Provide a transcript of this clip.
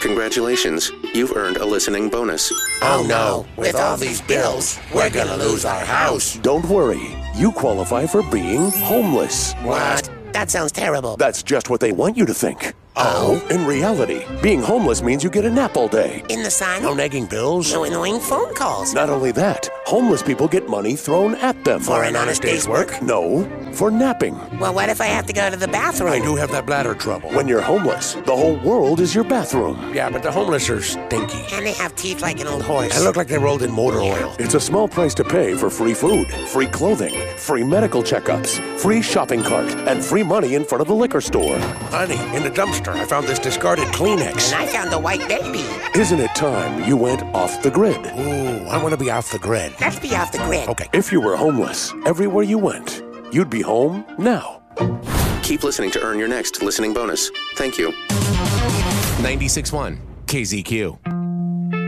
Congratulations, you've earned a listening bonus. Oh no, with all these bills, we're gonna lose our house. Don't worry, you qualify for being homeless. What? That sounds terrible. That's just what they want you to think. Oh? In reality, being homeless means you get a nap all day. In the sun? No nagging bills. No annoying phone calls. Not only that, homeless people get money thrown at them. For an honest day's work? No, for napping. Well, what if I have to go to the bathroom? I do have that bladder trouble. When you're homeless, the whole world is your bathroom. Yeah, but the homeless are stinky. And they have teeth like an old horse. I look like they rolled in motor oil. It's a small price to pay for free food, free clothing, free medical checkups, free shopping cart, and free money in front of the liquor store. Honey, in the dumpster, I found this discarded Kleenex. And I found a white baby. Isn't it time you went off the grid? Ooh, I want to be off the grid. Let's be off the grid. Okay. If you were homeless, everywhere you went, you'd be home now. Keep listening to earn your next listening bonus. Thank you. 96.1 KZQ.